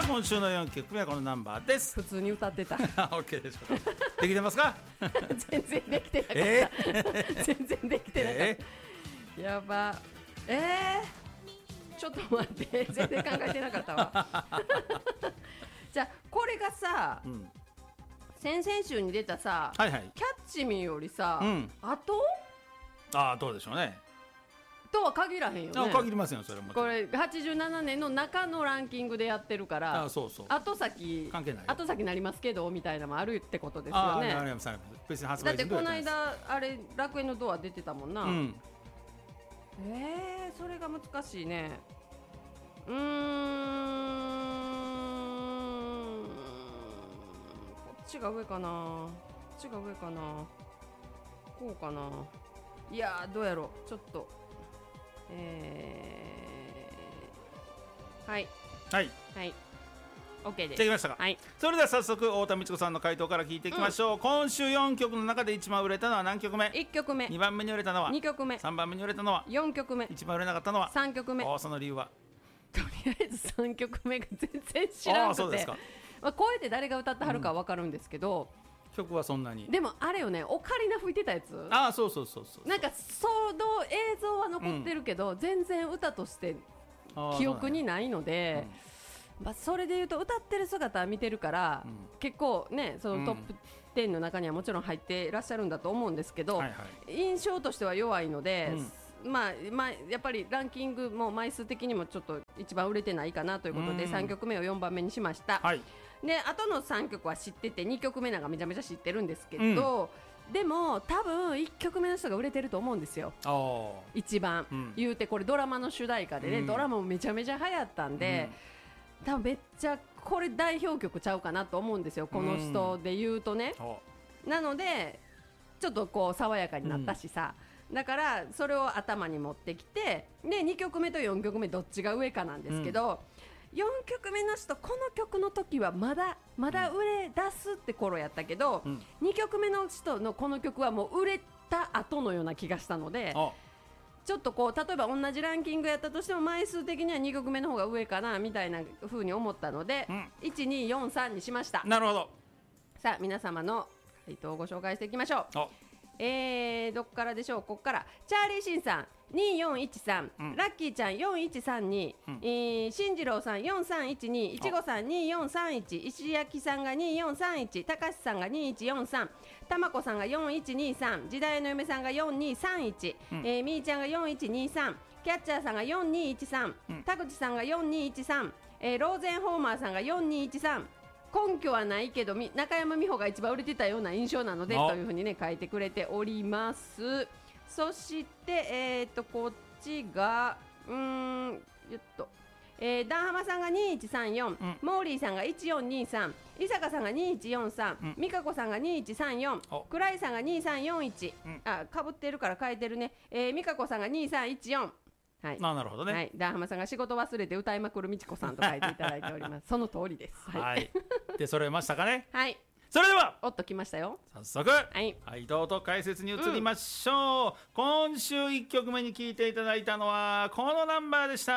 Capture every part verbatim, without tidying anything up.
今週のよんきょくめはこのナンバーです。 普通に歌ってた OK でしょうか。できてますか？ 全然できてなかった、 えー、全然できてなかった、えー、やばえー、ちょっと待って全然考えてなかったわじゃあこれがさ、うん、先々週に出たさ、はいはい、キャッチミーよりさ、うん、あとああどうでしょうねとは限らへんよね。 あ限りますよそれも。 これはちじゅうななねんの中のランキングでやってるから、 あそうそう後先関係ない後先なりますけどみたいなのもあるってことですよね。 あありますあります。別に発売だってこの間あれ楽園のドア出てたもんな、うん、えー、それが難しいね。うーんこっちが上かなこっちが上かなこうかな。いやーどうやろうちょっとえー、はいはいはい OK です。 できましたか、はい、それでは早速太田美智子さんの回答から聞いていきましょう、うん、今週よんきょくの中で一番売れたのは何曲目？ いっきょくめ。 にばんめに売れたのはにきょくめ。 さんばんめに売れたのはよんきょくめ。 一番売れなかったのはさんきょくめ。 おその理由は？ とりあえずさんきょくめが全然知らなくて。あそうですか。まあ、声で誰が歌ってはるかは分かるんですけど、うん、 曲はそんなに。 でもあれよねオカリナ吹いてたやつ。 あそうそうそうそう。 なんかその映像は残ってるけど、うん、全然歌として記憶にないので、うんまあ、それでいうと歌ってる姿は見てるから、うん、結構ねそのトップじゅうの中にはもちろん入っていらっしゃるんだと思うんですけど、はいはい、印象としては弱いので、うんまあまあ、やっぱりランキングも枚数的にもちょっと一番売れてないかなということで、うん、さんきょくめをよんばんめにしました、はい、であとのさんきょくは知っててにきょくめなんかめちゃめちゃ知ってるんですけど、うん、でも多分いっきょくめの人が売れてると思うんですよ一番、うん、言うてこれドラマの主題歌でね、うん、ドラマもめちゃめちゃ流行ったんで、うん、多分めっちゃこれ代表曲ちゃうかなと思うんですよこの人で言うとね、うん、なのでちょっとこう爽やかになったしさ、うん、だからそれを頭に持ってきてでにきょくめとよんきょくめどっちが上かなんですけど、うん、よんきょくめの人この曲の時はまだまだ売れ出すって頃やったけど、うん、にきょくめの人のこの曲はもう売れた後のような気がしたのでちょっとこう例えば同じランキングやったとしても枚数的にはにきょくめの方が上かなみたいな風に思ったので、うん、いちによんさんにしました。 なるほど。 さあ皆様の回答をご紹介していきましょう。えー、どっからでしょう。こっからチャーリーシンさんによんいちさん、うん、ラッキーちゃんよんいちさんに、うんえー、進次郎さんよんさんいちにいちごさんによんさんいち石焼さんがによんさんいちたかしさんがにいちよんさんたまこさんがよんいちにさん時代の嫁さんがよんにさんいち、うんえー、みーちゃんがよんいちにさんキャッチャーさんがよんにいちさん、うん、田口さんがよんにいちさん、えー、ローゼンホーマーさんがよんにいちさん根拠はないけど中山美穂が一番売れてたような印象なのでというふうにね書いてくれております。そして、えー、とこっちがうーんよっと、えー、ダンハマさんがにいちさんよん、うん、モーリーさんがいちよんにさん伊坂さんがにいちよんさん、うん、美香子さんがにいちさんよん倉井さんがにさんよんいち、うん、あかぶってるから変えてるね、えー、美香子さんがにさんいちよんはい、 あなるほどね、 はい、ダンハマさんが仕事忘れて歌いまくるみちこさんと書いていただいておりますその通りです、はいはい、 で揃えましたかねはいそれではおっときましたよ早速、はい回答と解説に移りましょう、うん、今週いっきょくめに聴いていただいたのはこのナンバーでした。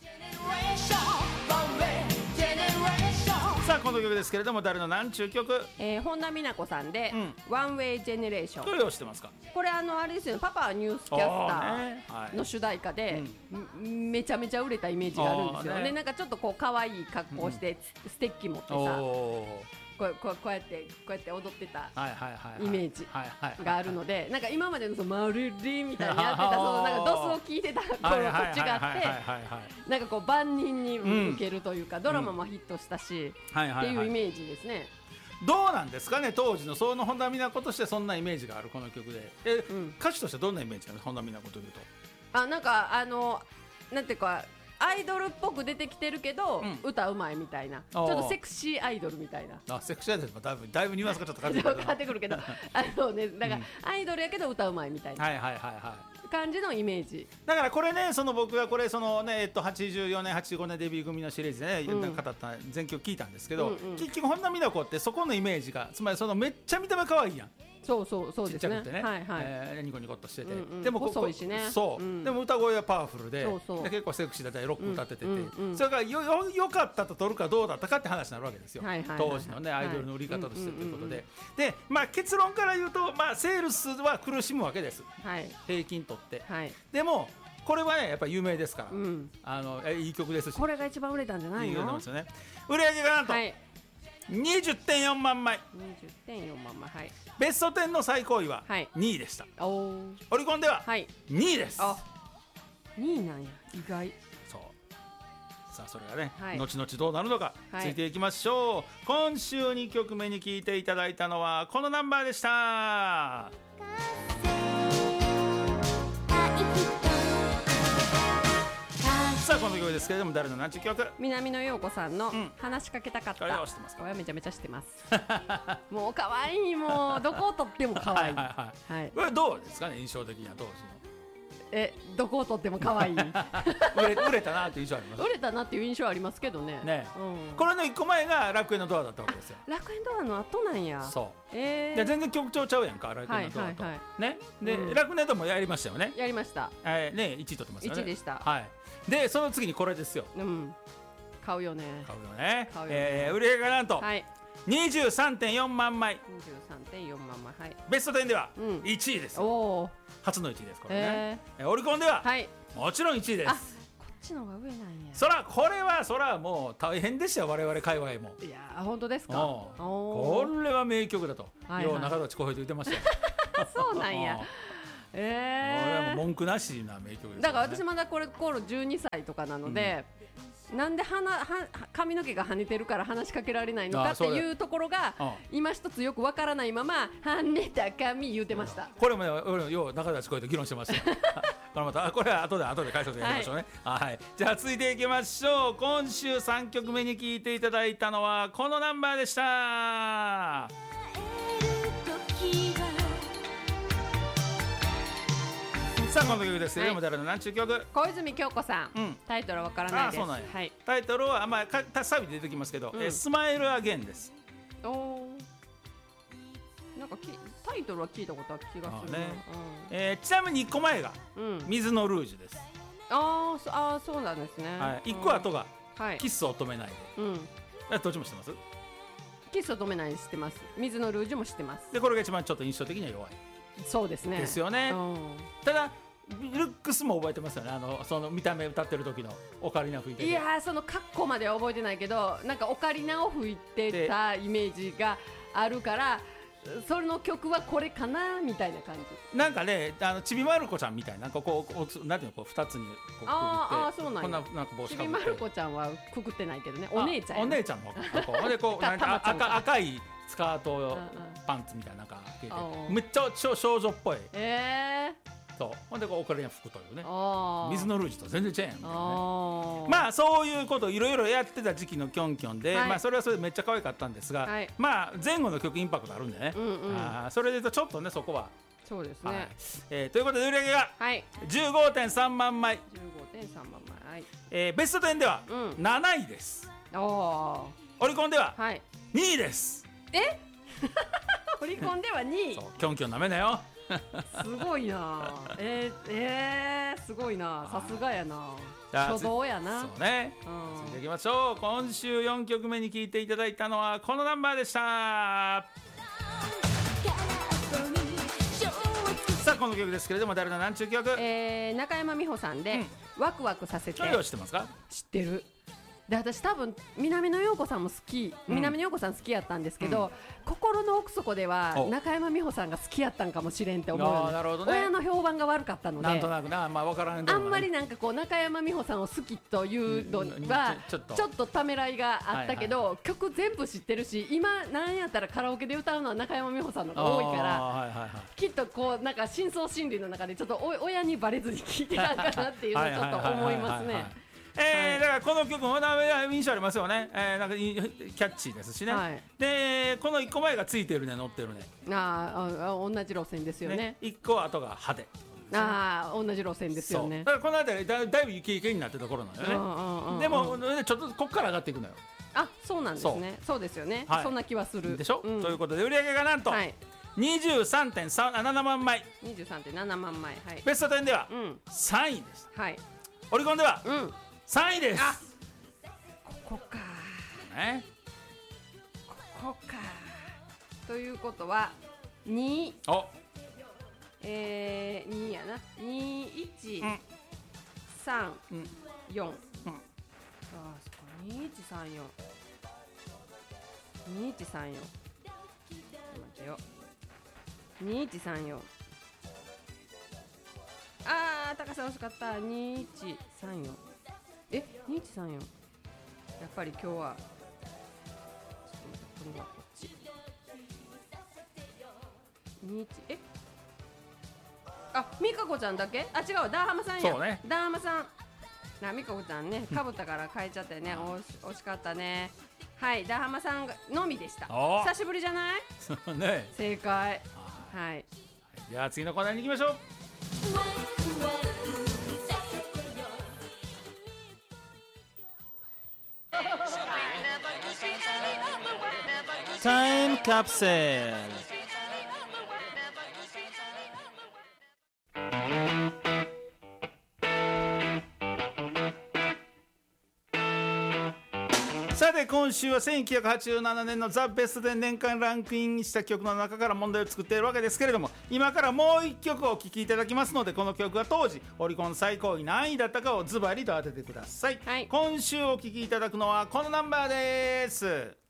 さあこの曲ですけれども誰の何中曲、 えー、本田美奈子さんで、うん、ワンウェイジェネレーション。 どれを知ってますか？ これあのあれですよねパパはニュースキャスターの主題歌で、ねはい、めちゃめちゃ売れたイメージがあるんですよね。ねなんかちょっとこう可愛い格好して、うん、ステッキ持ってさこう、こう、こうやってこうやって踊ってたイメージがあるのでなんか今までのそのマルリみたいにやってたそのなんかドスを聞いてた頃と違ってなんかこう万人に受けるというか、うん、ドラマもヒットしたし、うん、っていうイメージですね。 どうなんですかね当時のその本田美奈子としてそんなイメージがあるこの曲でえ、うん、歌手としてどんなイメージなの本田美奈子というとあなんかあのなんていうかアイドルっぽく出てきてるけど、うん、歌うまいみたいなちょっとセクシーアイドルみたいなあセクシーアイドルもだいぶだいぶニュアンスがちょっと変わってくるけどあの、ね、だから、うん、アイドルやけど歌うまいみたいな、はいはいはいはい、感じのイメージだからこれねその僕がこれそのね、えっと、はちじゅうよねんはちじゅうごねんデビュー組のシリーズでね、うん、語った全曲聞いたんですけど、うんうん、結局本田美奈子ってそこのイメージがつまりそのめっちゃ見た目可愛いやんそうそうそうちですね。 っちゃくてね、 はいはい。 えーニコニコっとしてて、 うんうんでもこ細いしねそう、 うんでも歌声はパワフルで、 そうそうで結構セクシーだったりロック歌っててて、 うんうんうんそれがよよよかったと取るかどうだったかって話になるわけですよ、 はいはいはいはい当時のねアイドルの売り方としてということで、 はいで、まあ、結論から言うと、まあ、セールスは苦しむわけです、 はい平均取って。 はい。 でもこれはねやっぱり有名ですから、 うん。 あのえいい曲ですし、 これが一番売れたんじゃないいい曲なんの？ ですよね。売り上げがなんとはい。 にじゅってんよんまんまい、 にじゅってんよんまんまい。はい。 ベストテンの最高位ははいにいでした、 おお。 オリコンでははい。 にいです、 あ、にいなんや。意外。 そうさあそれがね、 はい後々どうなるのか、 はいついていきましょう。今週にきょくめに聴いていただいたのはこのナンバーでした。さあこの曲ですけれども誰の何ちゅう曲？ 南野陽子さんのん話しかけたかった。 これは知ってますか？ これはめちゃめちゃ知ってます。もう可愛い、もうどこをとっても可愛い。 はいはいはい。 これどうですかね、印象的には当時え、どこをとっても可愛い。 の売れ売れたなっていう印象あります売れたなっていう印象ありますけどね。 ね、 うん。 これのいっこまえが楽園のドアだったわけですよ。 楽園ドアの後なんや。 そうえー。 で全然曲調ちゃうやんか、楽園のドアと、 はいはいはいねで、 うん楽園ドアもやりましたよね、 やりました。 えー、ねいちい取ってますよね。 いちでしたはい。でその次にこれですよ、 うん。買うよね。 買うよね。 買うよねえー、売り上げがなんとはい。 にじゅうさんてんよんまんまい、 にじゅうさんてんよんまんまい。はい。 ベストテンではうんいちいです、 おお。 初のいちいですこれね、 ええーオリコンでは、 ー。はい。 もちろんいちいであ、 す。 こっちの方が上なんや。 そらこれはそらもう大変でしたよ、我々界隈も。 いやー、本当ですか。 おうおこれは名曲だと、 はいはいよう中田千浩平と言ってましたよ。 そうなんやおう。これはえもう文句なしな名曲ですよね。 ー。だから私まだこれ頃じゅうにさいとかなので、なんで鼻は髪の毛が跳ねてるから話しかけられないのかってあそうだいうところがうん今一つよくわからないまま跳ねた髪言うてました。 これもね、俺もよう中田千浩平と議論してましたよ。これまたこれは後で後で解説やりましょうね。はい。じゃあ続いていきましょう。今週さんきょくめに聴いていただいたのはこのナンバーでした。さあこの曲ですけれども、 はい誰の何ちゅう曲？ 小泉京子さん、 うんタイトルはわからないです。 あそうなんやはい。 タイトルはまあかたサビで出てきますけど、 うんえースマイルアゲンです。 おお。なんかきタイトルは聞いたことある気がするな。 あねえーちなみにいっこまえがうん。うん。 水のルージュです。 あーそあーそうなんですね。 はい。いっこ後がはい。 キスを止めないで。 うん。 えどっちも知ってます？ キスを止めない知ってます。水のルージュも知ってます。 でこれが一番ちょっと印象的には弱い。 そうですね。 ですよねうん。 ただルックスも覚えてますよね、あのその見た目歌ってる時のオカリナ吹いてていやーそのカッコまでは覚えてないけどなんかオカリナを吹いてたイメージがあるからその曲はこれかなみたいな感じ。 なんかねあのちびまる子ちゃんみたいななんかこうこうなんていうのこう二つにこうくぐってあーあーそうなんやこんななんか帽子ちかぶってびまる子ちゃんはくくってないけどねお姉ちゃんやなあお姉ちゃんのこうでこうたなんかたまちゃんか赤赤いスカートうんうんパンツみたいななんか着ててあーめっちゃ少少女っぽい。 えそうほんでこうオカリナ吹くというねー、あー水のルージュと全然違うやんみたいなね。 あーまあそういうことをいろいろやってた時期のキョンキョンで、 はいまあそれはそれでめっちゃ可愛かったんですが、 はいまあ前後の曲インパクトあるんでね、 うんうんあーそれで言うとちょっとねそこは、 そうですはいねえーということで売り上げがはいじゅうごてんさんまんまい、 じゅうごてんさんまんまいはいえーベストテンではうんなないです、 おオリコンではーはいにいです。 オリコンではにいそうキョンキョンなめなよ。 すごいなえー、えー、すごいなさすがやなじゃあ初動やなそうねうん続いていきましょう。今週よんきょくめに聴いていただいたのはこのナンバーでした。さあこの曲ですけれども誰の何ちゅう曲？ えー、中山美穂さんで、ワクワクさせてそれを知ってますか？ 知ってるで私多分南野陽子さんも好き、 うん南野陽子さん好きやったんですけど、心の奥底ではお中山美穂さんが好きやったんかもしれんって思うよあーねなるほどね親の評判が悪かったのでなんとなくな、まあ分からんであもんまりなんかこう中山美穂さんを好きというのはうんちょちょっとちょっとためらいがあったけど、 はい曲全部知ってるし今なんやったらカラオケで歌うのは中山美穂さんの方が多いからあーはいはいはいきっとこうなんか深層心理の中でちょっとお親にバレずに聴いてたんかなっていうのをちょっと思いますね。 えーだからこの曲も印象ありますよね、えー、なんかいいキャッチーですしね、 はいでこのいっこまえがついてるね乗ってるねあーあ同じ路線ですよね。 いっこ後が派手ああ同じ路線ですよねそう。だからこの辺りだだいぶイケイケになってた頃なのよね、 うんうんうんうんでもねちょっとこっから上がっていくのよあそうなんですね。そうですよね、 はいそんな気はするでしょ、 うんということで売り上げがなんと、 はいにじゅうさんてんななまんまい、 にじゅうさんてんななまんまい、はい、 ベストじゅうではうんさんいでした、 はい、 オリコンではうんさんいです。 あここかね、 ここかということはにおえー、にやなにいちさんよん、 うんあーそっかにいちさんよんにいちさんよん待ってよにいちさんよんあー高さ惜しかったにいちさんよんえにいちさんよんやっぱり今日はちょっと待ってこれはこっちにいちえあ美香子ちゃんだけあ違うダーハマさんやそうねダーハマさんな美香子ちゃんねかぶったから変えちゃってね惜し惜しかったねはいダーハマさんがのみでしたお久しぶりじゃないそうね、 正解はいじゃあ次のコーナーに行きましょう。タイムカプセル。さて今週はせんきゅうひゃくはちじゅうななねんのザ・ベストで年間ランクインした曲の中から問題を作っているわけですけれども、今からもう一曲お聴きいただきますので、この曲が当時オリコン最高位何位だったかをズバリと当ててください、 はい、 今週お聴きいただくのはこのナンバーです。